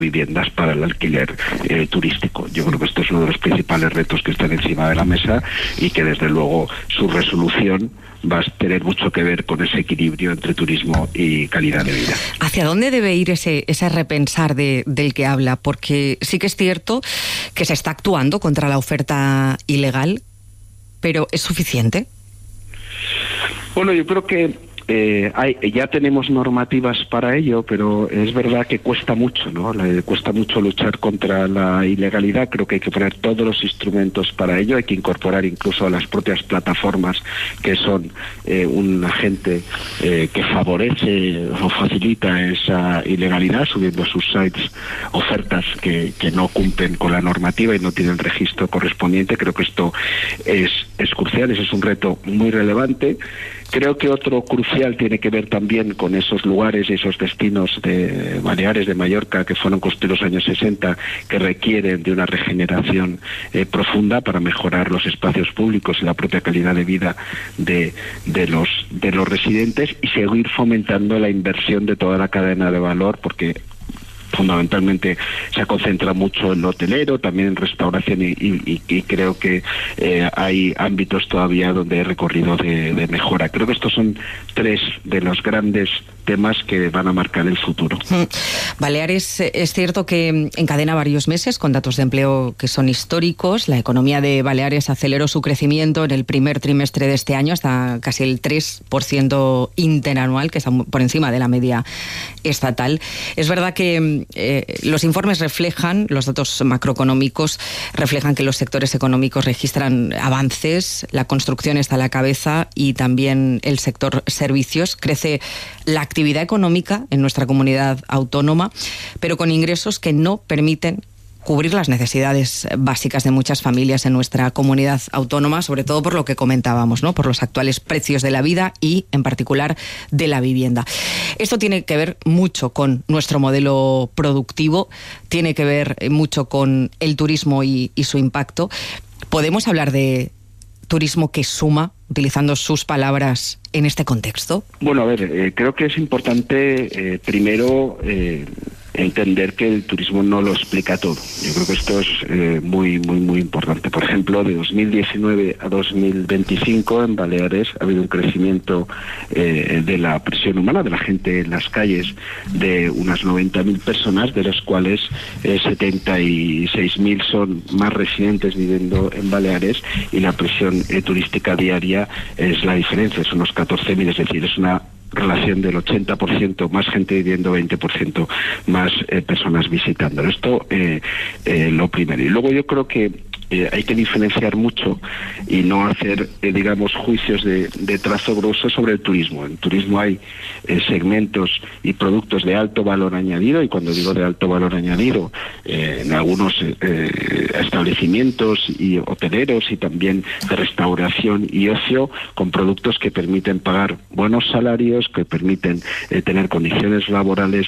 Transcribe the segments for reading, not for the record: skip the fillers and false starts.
viviendas para el alquiler turístico. Yo creo que esto es uno de los principales retos que están encima de la mesa y que desde luego su resolución va a tener mucho que ver con ese equilibrio entre turismo y calidad de vida. ¿Hacia dónde debe ir ese repensar del que habla? Porque sí que es cierto que se está actuando contra la oferta ilegal, pero ¿es suficiente? Bueno, yo creo que ya tenemos normativas para ello, pero es verdad que cuesta mucho, ¿no? Cuesta mucho luchar contra la ilegalidad. Creo que hay que poner todos los instrumentos para ello. Hay que incorporar incluso a las propias plataformas, que son un agente que favorece o facilita esa ilegalidad, subiendo a sus sites ofertas que no cumplen con la normativa y no tienen registro correspondiente. Creo que esto es crucial, ese es un reto muy relevante. Creo que otro crucial tiene que ver también con esos lugares y esos destinos de Baleares, de Mallorca, que fueron construidos en los años 60, que requieren de una regeneración profunda para mejorar los espacios públicos y la propia calidad de vida de los residentes, y seguir fomentando la inversión de toda la cadena de valor, porque fundamentalmente se concentra mucho en lo hotelero, también en restauración y creo que hay ámbitos todavía donde hay recorrido de mejora. Creo que estos son tres de los grandes temas que van a marcar el futuro. Baleares es cierto que encadena varios meses con datos de empleo que son históricos. La economía de Baleares aceleró su crecimiento en el primer trimestre de este año hasta casi el 3% interanual, que está por encima de la media estatal. Es verdad que los informes reflejan, los datos macroeconómicos reflejan que los sectores económicos registran avances, la construcción está a la cabeza y también el sector servicios. Crece la actividad económica en nuestra comunidad autónoma, pero con ingresos que no permiten cubrir las necesidades básicas de muchas familias en nuestra comunidad autónoma, sobre todo por lo que comentábamos, ¿no? Por los actuales precios de la vida y, en particular, de la vivienda. Esto tiene que ver mucho con nuestro modelo productivo, tiene que ver mucho con el turismo y su impacto. ¿Podemos hablar de turismo que suma, utilizando sus palabras, en este contexto? Bueno, a ver, creo que es importante primero entender que el turismo no lo explica todo. Yo creo que esto es muy importante. Por ejemplo, de 2019 a 2025 en Baleares ha habido un crecimiento de la presión humana, de la gente en las calles, de unas 90.000 personas, de las cuales 76.000 son más residentes viviendo en Baleares, y la presión turística diaria es la diferencia, son unos 14.000, es decir, es una relación del 80% más gente viviendo, 20% más personas visitando. Esto lo primero. Y luego yo creo que hay que diferenciar mucho y no hacer, digamos, juicios de trazo grueso sobre el turismo. En turismo hay segmentos y productos de alto valor añadido, y cuando digo de alto valor añadido, en algunos establecimientos y hoteleros y también de restauración y ocio, con productos que permiten pagar buenos salarios, que permiten tener condiciones laborales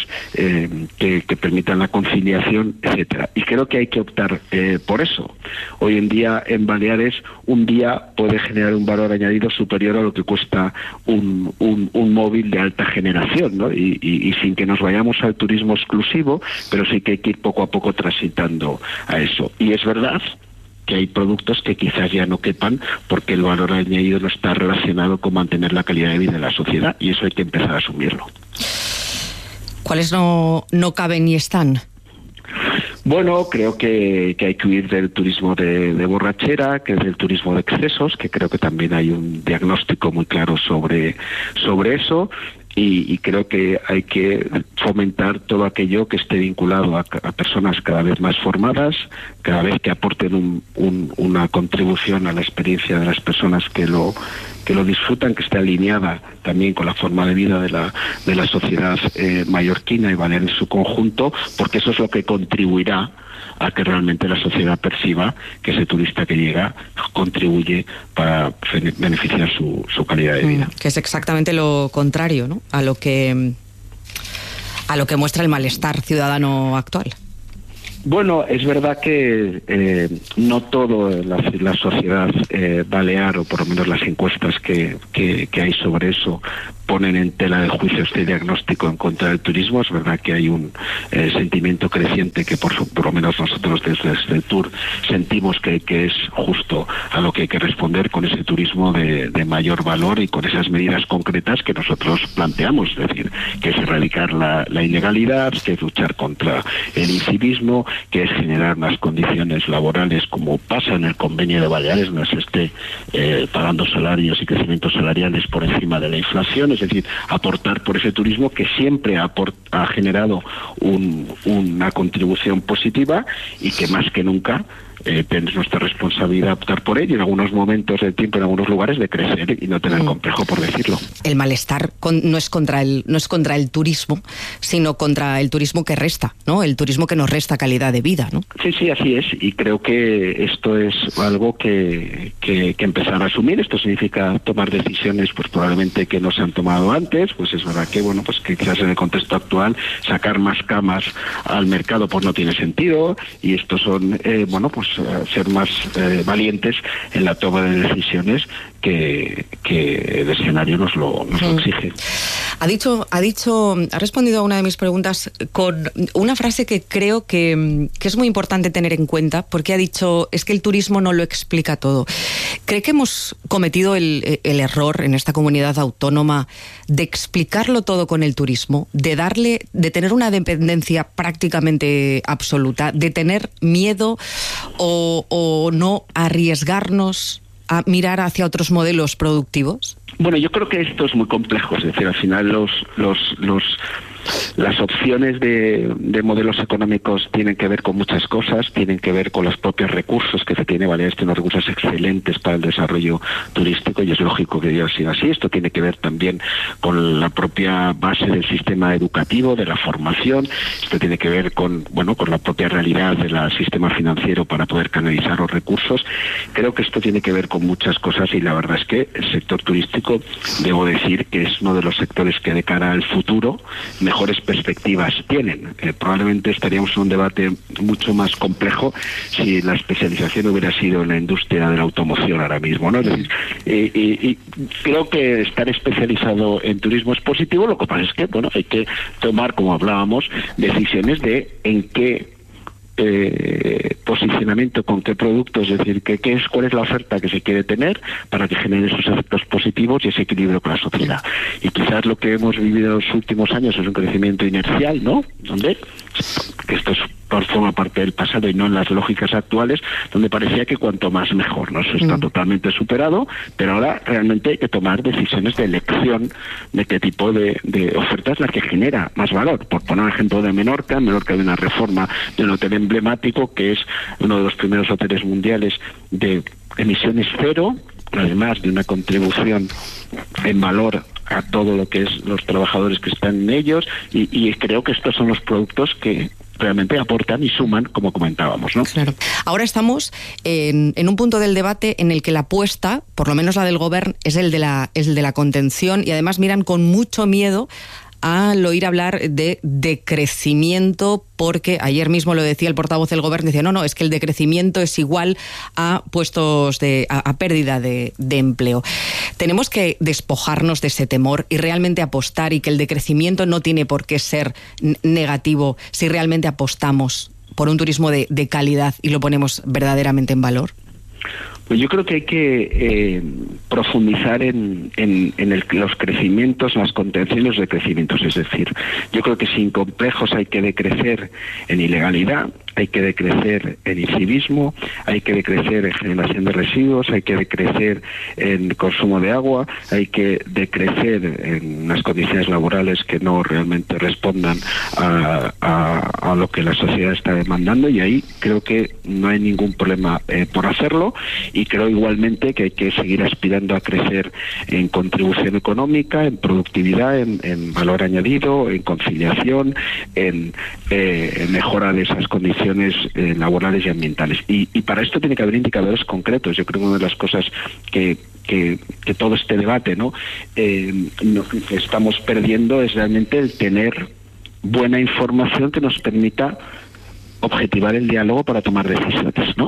que permitan la conciliación, etcétera. Y creo que hay que optar por eso. Hoy en día en Baleares un día puede generar un valor añadido superior a lo que cuesta un móvil de alta generación, ¿no? Y sin que nos vayamos al turismo exclusivo, pero sí que hay que ir poco a poco transitando a eso. Y es verdad que hay productos que quizás ya no quepan porque el valor añadido no está relacionado con mantener la calidad de vida de la sociedad, y eso hay que empezar a asumirlo. ¿Cuáles no caben y están? Bueno, creo que hay que huir del turismo de borrachera, que es del turismo de excesos, que creo que también hay un diagnóstico muy claro sobre eso. Y creo que hay que fomentar todo aquello que esté vinculado a personas cada vez más formadas, cada vez que aporten una contribución a la experiencia de las personas que lo disfrutan, que esté alineada también con la forma de vida de la sociedad mallorquina y balear en su conjunto, porque eso es lo que contribuirá a que realmente la sociedad perciba que ese turista que llega contribuye para beneficiar su calidad de vida. Que es exactamente lo contrario, ¿no? A lo que muestra el malestar ciudadano actual. Bueno, es verdad que no todo la sociedad balear, o por lo menos las encuestas que hay sobre eso, ponen en tela de juicio este diagnóstico en contra del turismo. Es verdad que hay un sentimiento creciente que por lo menos nosotros desde el Tour sentimos que es justo a lo que hay que responder con ese turismo de mayor valor y con esas medidas concretas que nosotros planteamos, es decir, que es erradicar la ilegalidad, que es luchar contra el incivismo, que es generar unas condiciones laborales como pasa en el convenio de Baleares, no se esté pagando salarios y crecimientos salariales por encima de la inflación. Es decir, aportar por ese turismo que siempre ha generado una contribución positiva y que más que nunca es nuestra responsabilidad optar por ello, en algunos momentos del tiempo, en algunos lugares, de crecer y no tener complejo por decirlo. El malestar no es contra el turismo, sino contra el turismo que resta, ¿no? El turismo que nos resta calidad de vida, ¿no? Sí, así es, y creo que esto es algo que empezar a asumir. Esto significa tomar decisiones, pues probablemente que no se han tomado antes. Pues es verdad que, bueno, pues que quizás en el contexto actual sacar más camas al mercado pues no tiene sentido, y estos son, ser más valientes en la toma de decisiones que el escenario nos lo exige. Ha respondido a una de mis preguntas con una frase que creo que es muy importante tener en cuenta, porque ha dicho, es que el turismo no lo explica todo. ¿Cree que hemos cometido el error en esta comunidad autónoma de explicarlo todo con el turismo, de tener una dependencia prácticamente absoluta, de tener miedo o no arriesgarnos a mirar hacia otros modelos productivos? Bueno, yo creo que esto es muy complejo. Es decir, al final las opciones de modelos económicos tienen que ver con muchas cosas, tienen que ver con los propios recursos que se tiene. Baleares tiene unos recursos excelentes para el desarrollo turístico y es lógico que haya sido así. Esto tiene que ver también con la propia base del sistema educativo, de la formación. Esto tiene que ver con la propia realidad del sistema financiero para poder canalizar los recursos. Creo que esto tiene que ver con muchas cosas y la verdad es que el sector turístico, debo decir que es uno de los sectores que de cara al futuro mejores perspectivas tienen. Probablemente estaríamos en un debate mucho más complejo si la especialización hubiera sido en la industria de la automoción ahora mismo, ¿no? Es decir, y creo que estar especializado en turismo es positivo. Lo que pasa es que, hay que tomar, como hablábamos, decisiones de en qué posicionamiento, con qué productos, es decir, cuál es la oferta que se quiere tener para que genere esos efectos positivos y ese equilibrio con la sociedad. Y quizás lo que hemos vivido en los últimos años es un crecimiento inercial, ¿no? Donde que esto forma parte del pasado y no en las lógicas actuales, donde parecía que cuanto más mejor, ¿no? Eso está totalmente superado, pero ahora realmente hay que tomar decisiones de elección de qué tipo de oferta es la que genera más valor. Por poner un ejemplo de Menorca hay una reforma de un hotel emblemático que es uno de los primeros hoteles mundiales de emisiones cero, además de una contribución en valor a todo lo que es los trabajadores que están en ellos, y creo que estos son los productos que realmente aportan y suman, como comentábamos, ¿no? Claro. Ahora estamos en un punto del debate en el que la apuesta, por lo menos la del Govern, es el de la contención, y además miran con mucho miedo al oír hablar de decrecimiento, porque ayer mismo lo decía el portavoz del Gobierno, decía, no, es que el decrecimiento es igual a a pérdida de empleo. Tenemos que despojarnos de ese temor y realmente apostar, y que el decrecimiento no tiene por qué ser negativo si realmente apostamos por un turismo de calidad y lo ponemos verdaderamente en valor. Pues yo creo que hay que profundizar en los crecimientos, las contenciones de crecimientos. Es decir, yo creo que sin complejos hay que decrecer en ilegalidad, hay que decrecer en incivismo, hay que decrecer en generación de residuos, hay que decrecer en consumo de agua, hay que decrecer en unas condiciones laborales que no realmente respondan a lo que la sociedad está demandando, y ahí creo que no hay ningún problema por hacerlo, y creo igualmente que hay que seguir aspirando a crecer en contribución económica, en productividad, en valor añadido, en conciliación, en mejora de esas condiciones laborales y ambientales. Y para esto tiene que haber indicadores concretos. Yo creo que una de las cosas que todo este debate que estamos perdiendo es realmente el tener buena información que nos permita objetivar el diálogo para tomar decisiones, ¿no?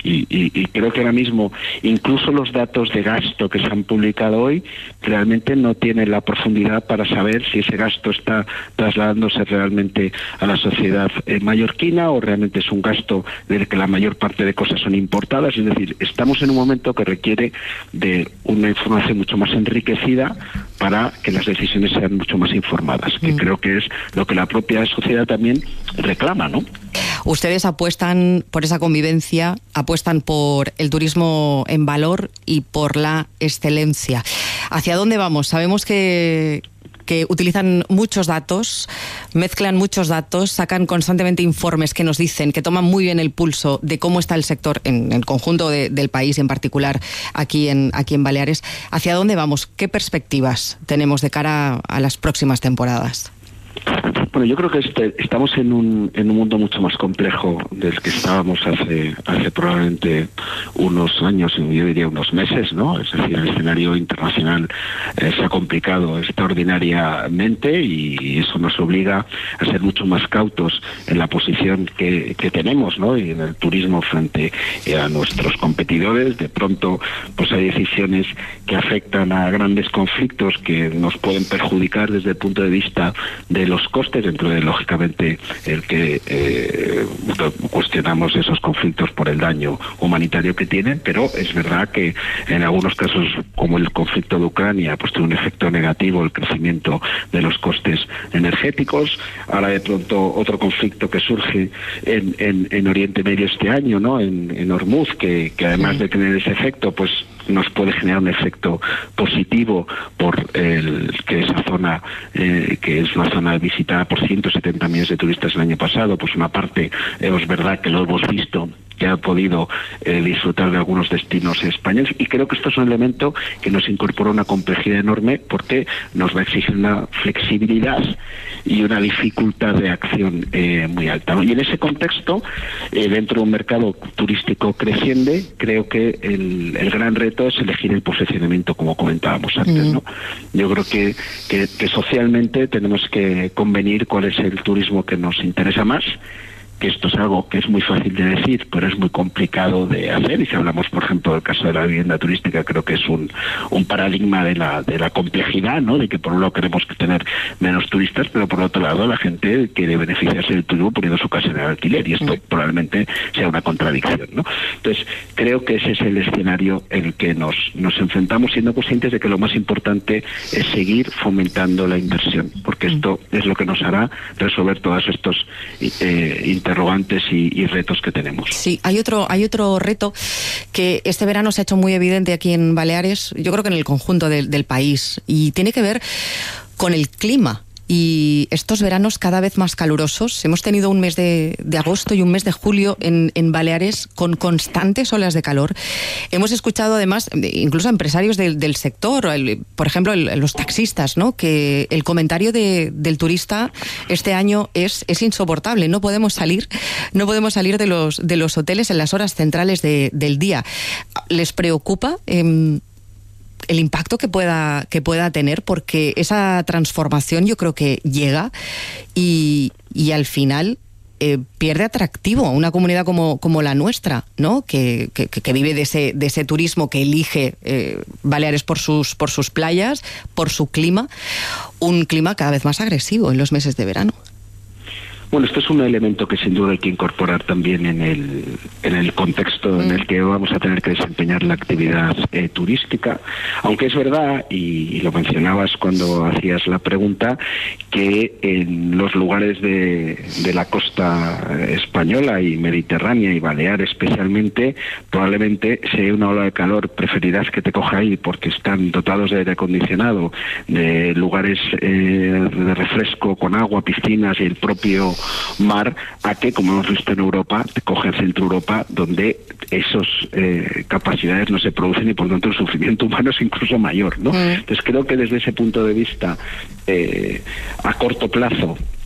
Y creo que ahora mismo incluso los datos de gasto que se han publicado hoy realmente no tienen la profundidad para saber si ese gasto está trasladándose realmente a la sociedad mallorquina o realmente es un gasto del que la mayor parte de cosas son importadas. Es decir, estamos en un momento que requiere de una información mucho más enriquecida para que las decisiones sean mucho más informadas, que creo que es lo que la propia sociedad también reclama, ¿no? Ustedes apuestan por esa convivencia, apuestan por el turismo en valor y por la excelencia. ¿Hacia dónde vamos? Sabemos que utilizan muchos datos, mezclan muchos datos, sacan constantemente informes que nos dicen, que toman muy bien el pulso de cómo está el sector en el conjunto del país, en particular aquí en Baleares. ¿Hacia dónde vamos? ¿Qué perspectivas tenemos de cara a las próximas temporadas? Bueno, yo creo que estamos en un mundo mucho más complejo del que estábamos hace probablemente unos años, yo diría unos meses, ¿no? Es decir, el escenario internacional se ha complicado extraordinariamente y eso nos obliga a ser mucho más cautos en la posición que tenemos, ¿no? Y en el turismo frente a nuestros competidores. De pronto, pues hay decisiones que afectan a grandes conflictos que nos pueden perjudicar desde el punto de vista de los costes, dentro de, lógicamente, el que cuestionamos esos conflictos por el daño humanitario que tienen, pero es verdad que en algunos casos, como el conflicto de Ucrania, pues tiene un efecto negativo el crecimiento de los costes energéticos. Ahora de pronto otro conflicto que surge en Oriente Medio este año, ¿no? En Hormuz, que además de tener ese efecto, pues nos puede generar un efecto positivo por que esa zona, que es una zona visitada por 170 millones de turistas el año pasado, pues una parte, es verdad que lo hemos visto, que ha podido disfrutar de algunos destinos españoles, y creo que esto es un elemento que nos incorpora una complejidad enorme porque nos va a exigir una flexibilidad y una dificultad de acción muy alta, ¿no? Y en ese contexto, dentro de un mercado turístico creciente, creo que el gran reto es elegir el posicionamiento, como comentábamos antes, ¿no? Yo creo que socialmente tenemos que convenir cuál es el turismo que nos interesa más, que esto es algo que es muy fácil de decir, pero es muy complicado de hacer. Y si hablamos, por ejemplo, del caso de la vivienda turística, creo que es un paradigma de la complejidad, ¿no? De que por un lado queremos tener menos turistas, pero por otro lado la gente quiere beneficiarse del turismo poniendo su casa en el alquiler, y esto probablemente sea una contradicción, ¿no? Entonces, creo que ese es el escenario en el que nos enfrentamos, siendo conscientes de que lo más importante es seguir fomentando la inversión, porque esto es lo que nos hará resolver todos estos interrogantes y retos que tenemos. Sí, hay otro reto que este verano se ha hecho muy evidente aquí en Baleares, yo creo que en el conjunto del país, y tiene que ver con el clima. Y estos veranos cada vez más calurosos. Hemos tenido un mes de agosto y un mes de julio en Baleares con constantes olas de calor. Hemos escuchado además, incluso a empresarios del sector, por ejemplo los taxistas, ¿no? Que el comentario del turista este año es insoportable. No podemos salir de los hoteles en las horas centrales del día. ¿Les preocupa el impacto que pueda tener? Porque esa transformación yo creo que llega y al final pierde atractivo una comunidad como la nuestra, ¿no? Que vive de ese turismo, que elige Baleares por sus playas, por su clima, un clima cada vez más agresivo en los meses de verano. Bueno, esto es un elemento que sin duda hay que incorporar también en el contexto en el que vamos a tener que desempeñar la actividad turística, aunque es verdad, y lo mencionabas cuando hacías la pregunta, que en los lugares de la costa española y mediterránea y Baleares especialmente, probablemente si hay una ola de calor preferirás que te coja ahí porque están dotados de aire acondicionado, de lugares de refresco con agua, piscinas y el propio mar, a que, como hemos visto en Europa, te coge el centro Europa, donde esas capacidades no se producen y por tanto el sufrimiento humano es incluso mayor, ¿no? Entonces creo que desde ese punto de vista, a corto plazo,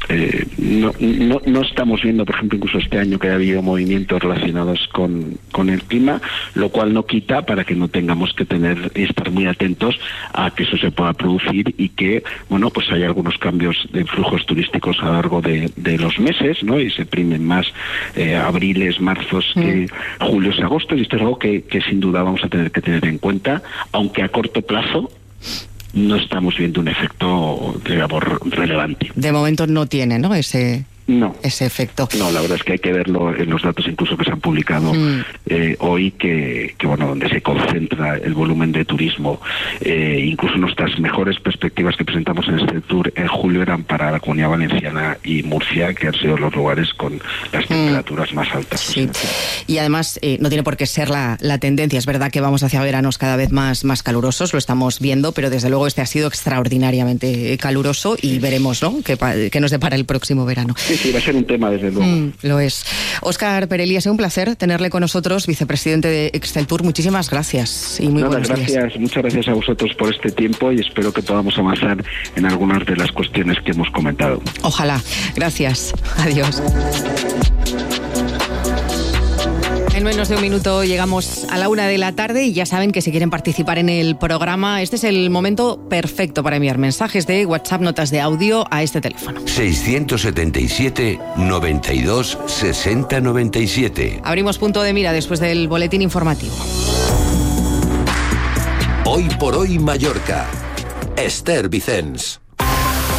no estamos viendo, por ejemplo, incluso este año que ha habido movimientos relacionados con el clima, lo cual no quita para que no tengamos que tener y estar muy atentos a que eso se pueda producir y que, bueno, pues hay algunos cambios de flujos turísticos a lo largo de los meses, ¿no? Y se primen más abriles, marzos que julios y agostos, y esto es algo que sin duda vamos a tener que tener en cuenta, aunque a corto plazo no estamos viendo un efecto, digamos, relevante. De momento no tiene, ¿no?, ese efecto. No, la verdad es que hay que verlo en los datos incluso que se han publicado hoy, que bueno, donde se concentra el volumen de turismo. Incluso nuestras mejores perspectivas que presentamos en este tour en julio eran para la Comunidad Valenciana y Murcia, que han sido los lugares con las temperaturas más altas. Sí. Y además no tiene por qué ser la tendencia. Es verdad que vamos hacia veranos cada vez más calurosos, lo estamos viendo, pero desde luego este ha sido extraordinariamente caluroso y veremos, ¿no?, qué nos depara el próximo verano. Sí, va a ser un tema, desde luego. Lo es. Óscar Perelí, ha sido un placer tenerle con nosotros, vicepresidente de Exceltur. Muchísimas gracias y muy buenos días. Muchas gracias a vosotros por este tiempo y espero que podamos avanzar en algunas de las cuestiones que hemos comentado. Ojalá. Gracias. Adiós. En menos de un minuto llegamos a la 1:00 p.m. y ya saben que si quieren participar en el programa, este es el momento perfecto para enviar mensajes de WhatsApp, notas de audio a este teléfono. 677 92 60 97. Abrimos punto de mira después del boletín informativo. Hoy por hoy Mallorca. Esther Vicens.